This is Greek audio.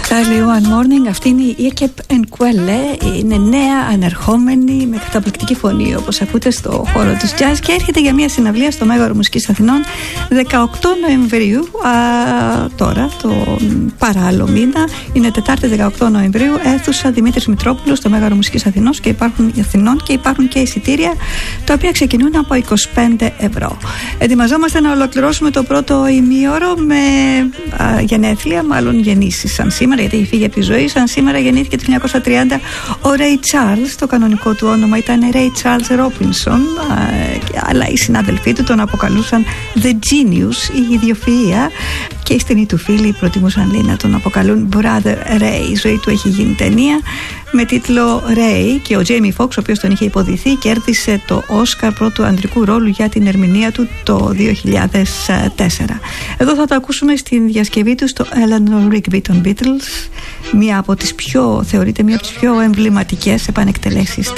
Early One Morning, αυτή είναι η Ekep Enquelle, είναι νέα ανερχόμενη με καταπληκτική φωνή όπως ακούτε στο χώρο της jazz και έρχεται για μια συναυλία στο Μέγαρο Μουσικής Αθηνών 18 Νοεμβρίου, τώρα τον παράλληλο μήνα, είναι Τετάρτη 18 Νοεμβρίου, αίθουσα Δημήτρης Μητρόπουλος στο Μέγαρο Μουσικής Αθηνών και υπάρχουν και εισιτήρια τα οποία ξεκινούν από 25 ευρώ. Ετοιμαζόμαστε να ολοκληρώσουμε το πρώτο ημίωρο με γενέθλια, μάλλον γεννήσεις σαν σήμερα, γιατί έχει φύγει από τη ζωή. Σαν σήμερα γεννήθηκε το 1930 ο Ray Charles, το κανονικό του όνομα ήταν Ray Charles Robinson, αλλά οι συνάδελφοί του τον αποκαλούσαν The Genius, η ιδιοφυΐα, και οι στενοί του φίλοι προτιμούσαν, λέει, να τον αποκαλούν Brother Ray. Η ζωή του έχει γίνει ταινία με τίτλο Ray και ο Jamie Foxx, ο οποίος τον είχε υποδηθεί, κέρδισε το Όσκαρ πρώτου ανδρικού ρόλου για την ερμηνεία του το 2004. Εδώ θα το ακούσουμε στην διασκευή του στο Eleanor Rigby των Beatles, θεωρείται μία από τις πιο εμβληματικές επανεκτελέσεις